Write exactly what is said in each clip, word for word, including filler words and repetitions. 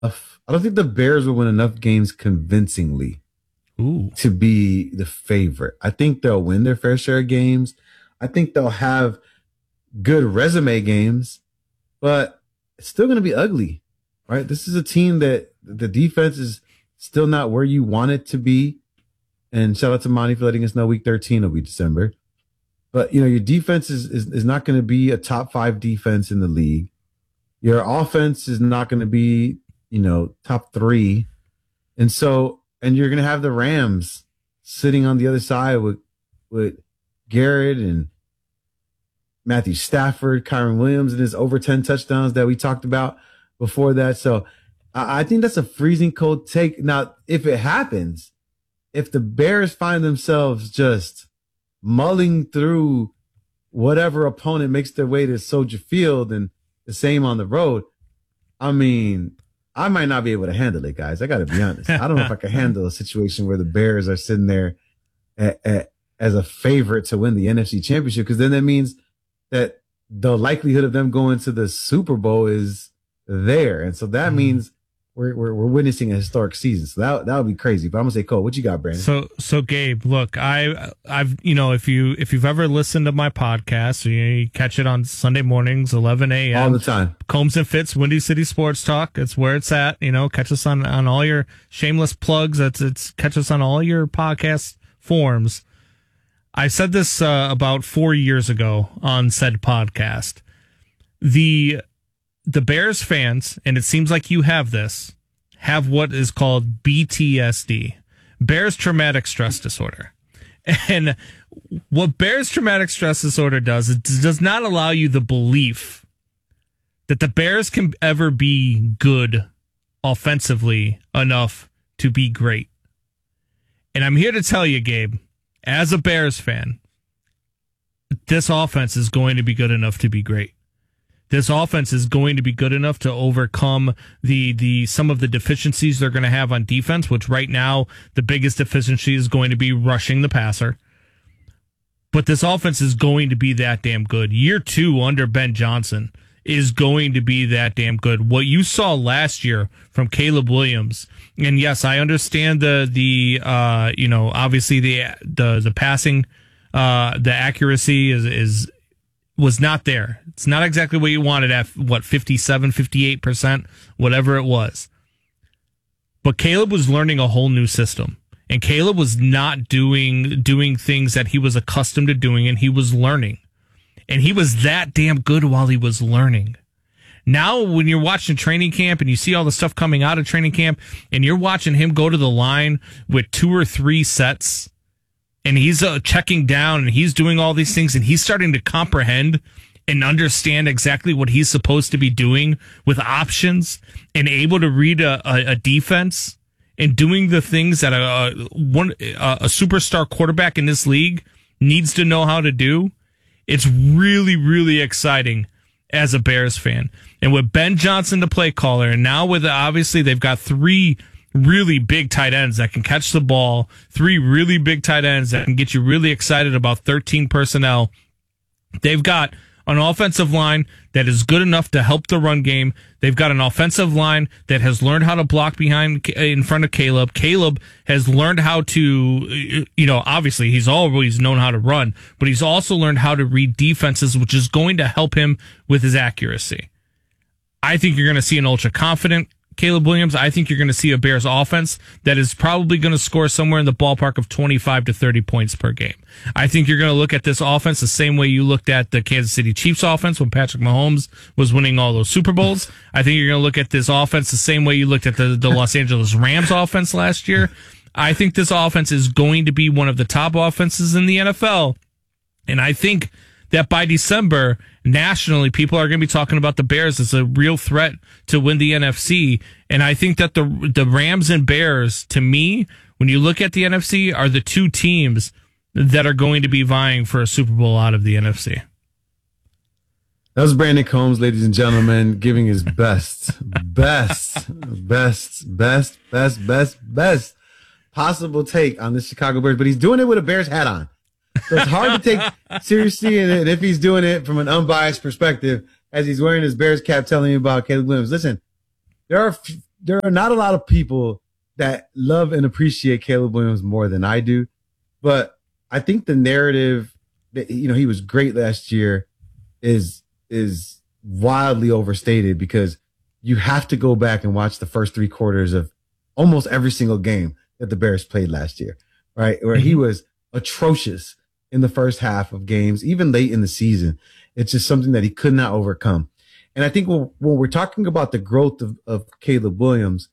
I don't think the Bears will win enough games convincingly Ooh. to be the favorite. I think they'll win their fair share of games. I think they'll have good resume games, but it's still going to be ugly, right? This is a team that the defense is still not where you want it to be. And shout out to Monty for letting us know week thirteen will be December. But, you know, your defense is, is, is not going to be a top five defense in the league. Your offense is not going to be, you know, top three. And so, and you're going to have the Rams sitting on the other side with, with Garrett and Matthew Stafford, Kyron Williams, and his over ten touchdowns that we talked about before that. So I, I think that's a freezing cold take. Now, if it happens, if the Bears find themselves just mulling through whatever opponent makes their way to Soldier Field and the same on the road, I mean, I might not be able to handle it, guys. I got to be honest. I don't know if I can handle a situation where the Bears are sitting there at, at, as a favorite to win the N F C Championship, because then that means that the likelihood of them going to the Super Bowl is there. And so that mm-hmm. means We're, we're we're witnessing a historic season, so that that would be crazy. But I'm gonna say, Cole, what you got, Brandon? So so Gabe, look, I I've you know if you if you've ever listened to my podcast, you, know, you catch it on Sunday mornings, eleven a.m. all the time. Combs and Fitz, Windy City Sports Talk. It's where it's at. You know, catch us on, on all your shameless plugs. It's it's catch us on all your podcast forms. I said this uh, about four years ago on said podcast. The The Bears fans, and it seems like you have this, have what is called B T S D, Bears Traumatic Stress Disorder. And what Bears Traumatic Stress Disorder does, it does not allow you the belief that the Bears can ever be good offensively enough to be great. And I'm here to tell you, Gabe, as a Bears fan, this offense is going to be good enough to be great. This offense is going to be good enough to overcome the the some of the deficiencies they're going to have on defense, which right now the biggest deficiency is going to be rushing the passer. But this offense is going to be that damn good. Year two under Ben Johnson is going to be that damn good. What you saw last year from Caleb Williams, and yes, I understand the the uh, you know obviously the the the passing uh, the accuracy is is. was not there. It's not exactly what you wanted at, what, fifty-seven, fifty-eight percent, whatever it was. But Caleb was learning a whole new system. And Caleb was not doing doing things that he was accustomed to doing, and he was learning. And he was that damn good while he was learning. Now, when you're watching training camp and you see all the stuff coming out of training camp, and you're watching him go to the line with two or three sets, and he's uh, checking down, and he's doing all these things, and he's starting to comprehend and understand exactly what he's supposed to be doing with options, and able to read a, a, a defense, and doing the things that a, a one a superstar quarterback in this league needs to know how to do. It's really, really exciting as a Bears fan. And with Ben Johnson, the play caller, and now with obviously they've got three really big tight ends that can catch the ball, three really big tight ends that can get you really excited about thirteen personnel. They've got an offensive line that is good enough to help the run game. They've got an offensive line that has learned how to block behind in front of Caleb. Caleb has learned how to, you know, obviously he's always known how to run, but he's also learned how to read defenses, which is going to help him with his accuracy. I think you're going to see an ultra confident Caleb Williams. I think you're going to see a Bears offense that is probably going to score somewhere in the ballpark of twenty-five to thirty points per game. I think you're going to look at this offense the same way you looked at the Kansas City Chiefs offense when Patrick Mahomes was winning all those Super Bowls. I think you're going to look at this offense the same way you looked at the, the Los Angeles Rams offense last year. I think this offense is going to be one of the top offenses in the N F L. And I think that by December, nationally, people are going to be talking about the Bears as a real threat to win the N F C. And I think that the the Rams and Bears, to me, when you look at the N F C, are the two teams that are going to be vying for a Super Bowl out of the N F C. That was Brandon Combs, ladies and gentlemen, giving his best, best, best, best, best, best, best possible take on the Chicago Bears. But he's doing it with a Bears hat on. So it's hard to take seriously, and if he's doing it from an unbiased perspective, as he's wearing his Bears cap, telling you about Caleb Williams. Listen, there are there are not a lot of people that love and appreciate Caleb Williams more than I do, but I think the narrative that, you know, he was great last year is is wildly overstated, because you have to go back and watch the first three quarters of almost every single game that the Bears played last year, right? Where mm-hmm. he was atrocious in the first half of games, even late in the season. It's just something that he could not overcome. And I think when, when we're talking about the growth of, of Caleb Williams,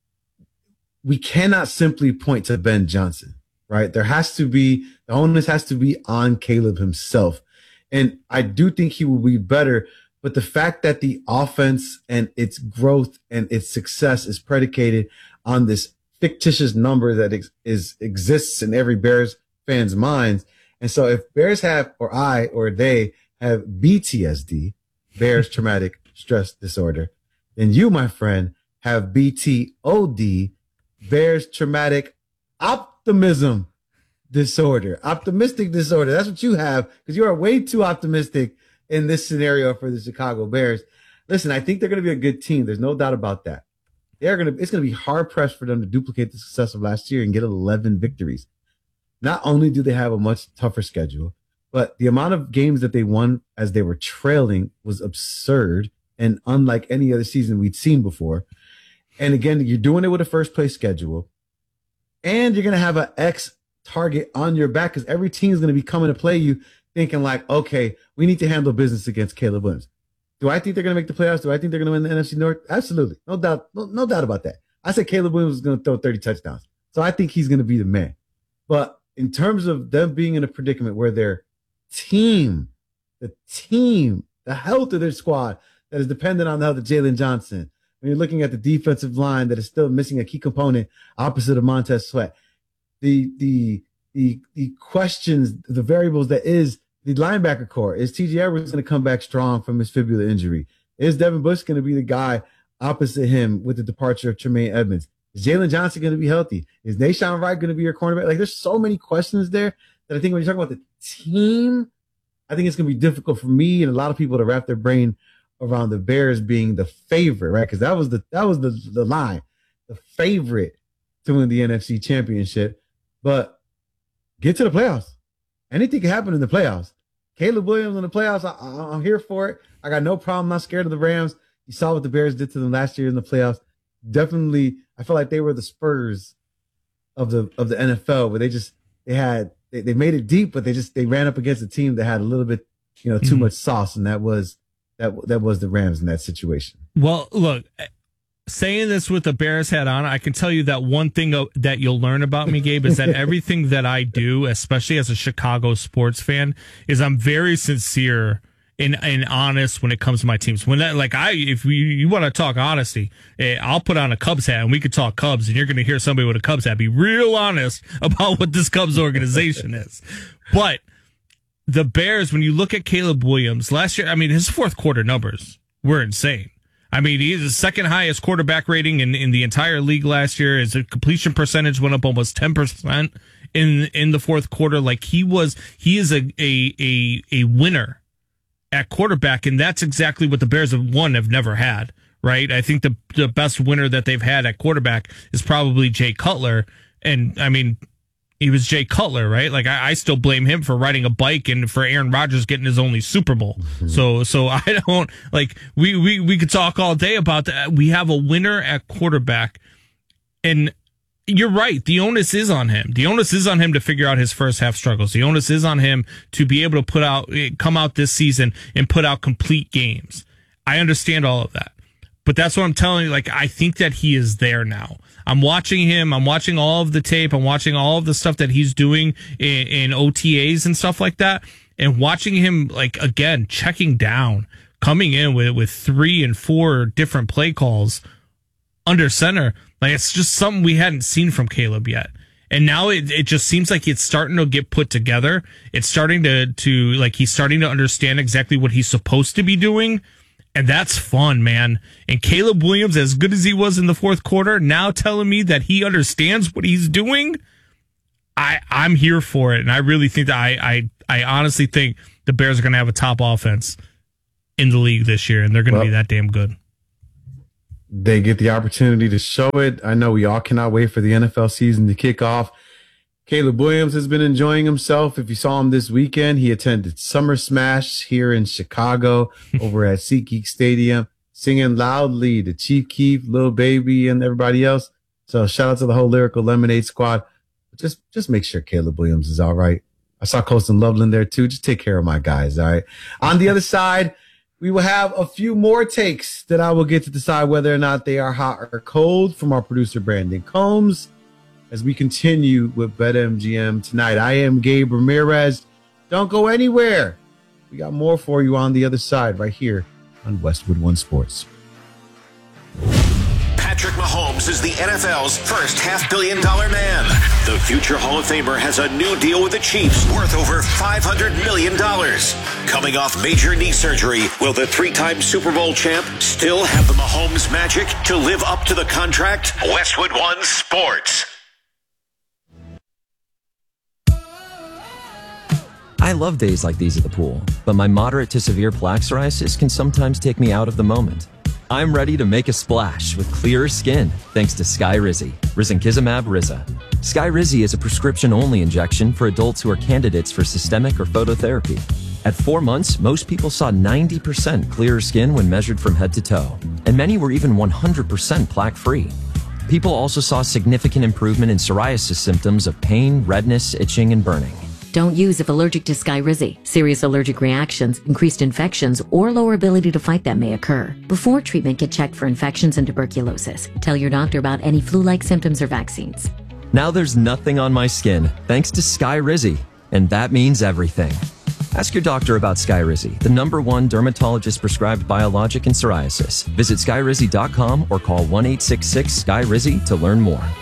we cannot simply point to Ben Johnson, right? There has to be, the onus has to be on Caleb himself. And I do think he will be better, but the fact that the offense and its growth and its success is predicated on this fictitious number that ex- is exists in every Bears fan's minds. And so if Bears have, or I, or they have B T S D, Bears Traumatic Stress Disorder, then you, my friend, have B T O D, Bears Traumatic Optimism Disorder, Optimistic Disorder. That's what you have, because you are way too optimistic in this scenario for the Chicago Bears. Listen, I think they're going to be a good team. There's no doubt about that. They're going to, it's going to be hard pressed for them to duplicate the success of last year and get eleven victories. Not only do they have a much tougher schedule, but the amount of games that they won as they were trailing was absurd and unlike any other season we'd seen before. And again, you're doing it with a first place schedule, and you're going to have an X target on your back, because every team is going to be coming to play you thinking like, okay, we need to handle business against Caleb Williams. Do I think they're going to make the playoffs? Do I think they're going to win the N F C North? Absolutely. No doubt. No, no doubt about that. I said Caleb Williams is going to throw thirty touchdowns. So I think he's going to be the man. But in terms of them being in a predicament where their team, the team, the health of their squad that is dependent on the health of Jalen Johnson, when you're looking at the defensive line that is still missing a key component opposite of Montez Sweat, the, the, the, the questions, the variables that is the linebacker core. Is T J Edwards going to come back strong from his fibula injury? Is Devin Bush going to be the guy opposite him with the departure of Tremaine Edmonds? Is Jalen Johnson going to be healthy? Is Nahshon Wright going to be your cornerback? Like, there's so many questions there that I think when you're talking about the team, I think it's going to be difficult for me and a lot of people to wrap their brain around the Bears being the favorite, right? Because that was the that was the the line, the favorite to win the N F C Championship. But get to the playoffs. Anything can happen in the playoffs. Caleb Williams in the playoffs, I, I, I'm here for it. I got no problem. Not scared of the Rams. You saw what the Bears did to them last year in the playoffs. Definitely, I feel like they were the Spurs of the of the N F L, where they just they had they, they made it deep, but they just they ran up against a team that had a little bit, you know, too mm-hmm. much sauce, and that was that that was the Rams in that situation. Well, look, saying this with the Bears hat on, I can tell you that one thing that you'll learn about me, Gabe, is that everything that I do, especially as a Chicago sports fan, is I'm very sincere and, and honest when it comes to my teams. When that, like I, if we, you want to talk honesty, eh, I'll put on a Cubs hat and we could talk Cubs, and you're going to hear somebody with a Cubs hat be real honest about what this Cubs organization is. But the Bears, when you look at Caleb Williams last year, I mean, his fourth quarter numbers were insane. I mean, he's the second highest quarterback rating in, in the entire league last year. His completion percentage went up almost ten percent in in the fourth quarter. Like, he was, he is a a a, a winner at quarterback, and that's exactly what the Bears have won have never had, right? I think the the best winner that they've had at quarterback is probably Jay Cutler, and I mean, he was Jay Cutler, right? Like, I, I still blame him for riding a bike and for Aaron Rodgers getting his only Super Bowl. Mm-hmm. So, so I don't like, we, we, we could talk all day about that. We have a winner at quarterback, and you're right. The onus is on him. The onus is on him to figure out his first half struggles. The onus is on him to be able to put out, come out this season and put out complete games. I understand all of that, but that's what I'm telling you. Like, I think that he is there now. I'm watching him. I'm watching all of the tape. I'm watching all of the stuff that he's doing in, in O T As and stuff like that. And watching him, like, again, checking down, coming in with, with three and four different play calls under center. Like, it's just something we hadn't seen from Caleb yet. And now it, it just seems like it's starting to get put together. It's starting to, to, like, he's starting to understand exactly what he's supposed to be doing. And that's fun, man. And Caleb Williams, as good as he was in the fourth quarter, now telling me that he understands what he's doing, I, I'm here for it. And I really think that I, I, I honestly think the Bears are going to have a top offense in the league this year, and they're going to well, be that damn good. they get the opportunity to show it. I know we all cannot wait for the N F L season to kick off. Caleb Williams has been enjoying himself. If you saw him this weekend, he attended Summer Smash here in Chicago over at SeatGeek Stadium, singing loudly to Chief Keef, Lil Baby, and everybody else. So shout out to the whole Lyrical Lemonade squad. Just, just make sure Caleb Williams is all right. I saw Colston Loveland there too. Just take care of my guys. All right. On the other side, we will have a few more takes that I will get to decide whether or not they are hot or cold from our producer, Brandon Combs, as we continue with BetMGM tonight. I am Gabe Ramirez. Don't go anywhere. We got more for you on the other side right here on Westwood One Sports. Patrick Mahomes is the N F L's first half-billion dollar man. The future Hall of Famer has a new deal with the Chiefs worth over five hundred million dollars. Coming off major knee surgery, will the three-time Super Bowl champ still have the Mahomes magic to live up to the contract? Westwood One Sports. I love days like these at the pool, but my moderate to severe plaque psoriasis can sometimes take me out of the moment. I'm ready to make a splash with clearer skin thanks to Skyrizi, risankizumab Riza. Skyrizi is a prescription-only injection for adults who are candidates for systemic or phototherapy. At four months, most people saw ninety percent clearer skin when measured from head to toe, and many were even one hundred percent plaque-free. People also saw significant improvement in psoriasis symptoms of pain, redness, itching, and burning. Don't use if allergic to Skyrizi. Serious allergic reactions, increased infections, or lower ability to fight them may occur. Before treatment, get checked for infections and tuberculosis. Tell your doctor about any flu-like symptoms or vaccines. Now there's nothing on my skin thanks to Skyrizi, and that means everything. Ask your doctor about Skyrizi, the number one dermatologist-prescribed biologic in psoriasis. Visit skyrizi dot com or call one eight six six, S K Y R I Z I to learn more.